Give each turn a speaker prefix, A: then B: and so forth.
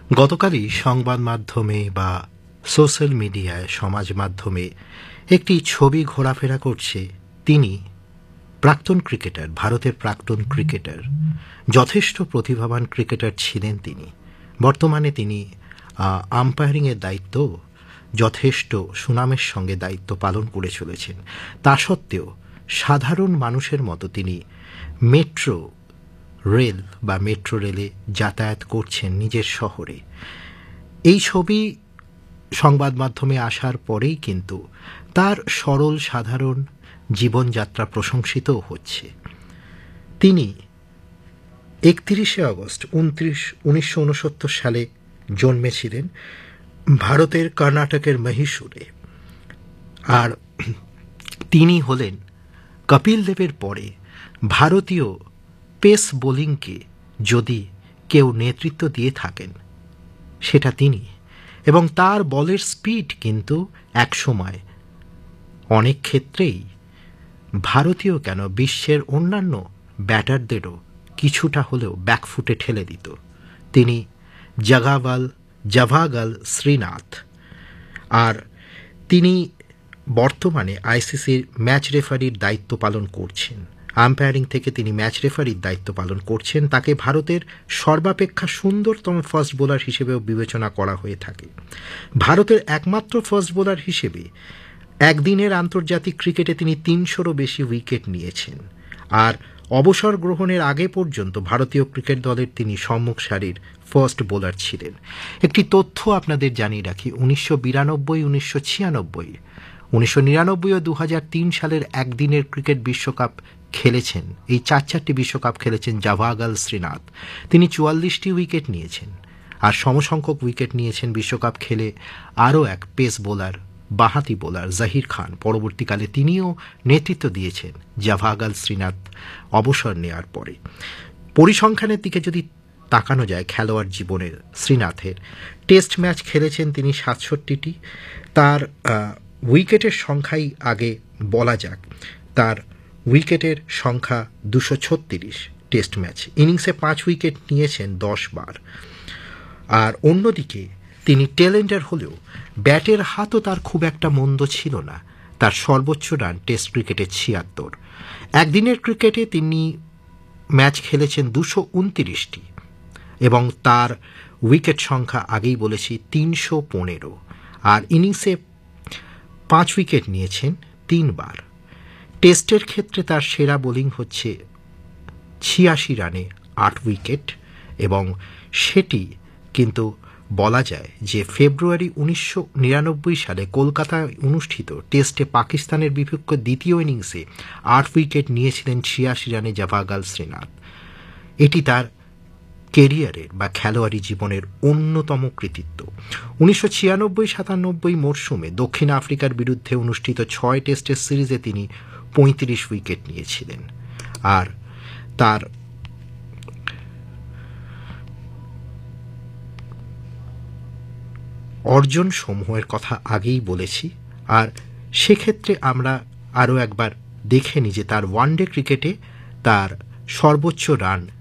A: গতকালই সংবাদ মাধ্যমে বা সোশ্যাল মিডিয়ায় সমাজ মাধ্যমে একটি ছবি ঘোরাফেরা করছে। তিনি প্রাক্তন ক্রিকেটার, ভারতের প্রাক্তন ক্রিকেটার, যথেষ্ট প্রতিভাবান ক্রিকেটার ছিলেন তিনি। বর্তমানে তিনি আম্পায়ারিংয়ের দায়িত্ব যথেষ্ট সুনামের সঙ্গে দায়িত্ব পালন করে চলেছেন। তা সত্ত্বেও সাধারণ মানুষের মতো তিনি মেট্রো রেলে যাতায়াত করছেন নিজের শহরে। এই ছবি সংবাদ মাধ্যমে আসার পরেই কিন্তু তার সরল সাধারণ জীবনযাত্রা প্রশংসিতও হচ্ছে। তিনি 31শে আগস্ট 1969 সালে জন্মেছিলেন ভারতের কর্ণাটকের মহীশূরে। আর তিনি হলেন কপিল দেবের পরে ভারতীয় পেস বোলিংকে যদি কেউ নেতৃত্ব দিয়ে থাকেন সেটা তিনি। এবং তার বলের স্পিড কিন্তু একসময় অনেক ক্ষেত্রেই ভারতীয় কেন বিশ্বের অন্যান্য ব্যাটারদেরও কিছুটা হলেও ব্যাকফুটে ঠেলে দিত। তিনি জাভাগল শ্রীনাথ। আর তিনি বর্তমানে আইসিসির ম্যাচ রেফারির দায়িত্ব পালন করছেন। আম্পায়ারিং থেকে তিনি ম্যাচ রেফারির দায়িত্ব পালন করছেন। তাকে ভারতের সর্বাপেক্ষা সুন্দরতম ফাস্ট বোলার হিসেবেও বিবেচনা করা হয়ে থাকে। ভারতের একমাত্র ফাস্ট বোলার হিসেবে একদিনের আন্তর্জাতিক ক্রিকেটে তিনি 300-রও বেশি উইকেট নিয়েছেন। আর অবসর গ্রহণের আগে পর্যন্ত ভারতীয় ক্রিকেট দলের তিনি সম্মুখ সারির ফাস্ট বোলার ছিলেন। একটি তথ্য আপনাদের জানিয়ে রাখি, 1992, 1996, 1999 ও 2003 সালের একদিনের ক্রিকেট বিশ্বকাপ খেলেছেন। এই চারটি বিশ্বকাপ খেলেছেন জাভাগল শ্রীনাথ। তিনি 44টি উইকেট নিয়েছেন। আর সমসংখ্যক উইকেট নিয়েছেন বিশ্বকাপ খেলে আরও এক পেস বোলার, বাঁহাতি বোলার জাহির খান। পরবর্তীকালে তিনিও নেতৃত্ব দিয়েছেন জাভাগল শ্রীনাথ অবসর নেওয়ার পরে। পরিসংখ্যানের দিকে যদি তাকানো যায় খেলোয়াড় জীবনের শ্রীনাথের, টেস্ট ম্যাচ খেলেছেন তিনি 67টি। তার উইকেটের সংখ্যাই আগে বলা যাক। তার উইকেটের সংখ্যা 236 টেস্ট ম্যাচ। ইনিংসে 5 উইকেট নিয়েছেন 10 বার। আর অন্যদিকে তিনি ট্যালেন্টার হলেও ব্যাটের হাতও তার খুব একটা মন্দ ছিল না। তার সর্বোচ্চ রান টেস্ট ক্রিকেটে 76। একদিনের ক্রিকেটে তিনি ম্যাচ খেলেছেন 229টি এবং তার উইকেট সংখ্যা আগেই বলেছি 315। আর ইনিংসে 5 উইকেট নিয়েছেন 3 বার। টেস্টের ক্ষেত্রে তার সেরা বোলিং হচ্ছে 86 রানে 8 উইকেট। এবং সেটি কিন্তু বলা যায় যে ফেব্রুয়ারি 1999 সালে কলকাতায় অনুষ্ঠিত টেস্টে পাকিস্তানের বিপক্ষে দ্বিতীয় ইনিংসে 8 উইকেট নিয়েছিলেন 86 রানে জাভাগল শ্রীনাথ। এটি তার কেরিয়ারের বা খেলোয়াড়ি জীবনের অন্যতম কৃতিত্ব। 1996-97 মরশুমে দক্ষিণ আফ্রিকার বিরুদ্ধে অনুষ্ঠিত 6 টেস্টের সিরিজে তিনি 35 উইকেট নিয়েছিলেন। আর তার অর্জন সমূহের কথা আগেই বলেছি। আর সেক্ষেত্রে আমরা আরও একবার দেখে নিই যে তার ওয়ানডে ক্রিকেটে তার সর্বোচ্চ রান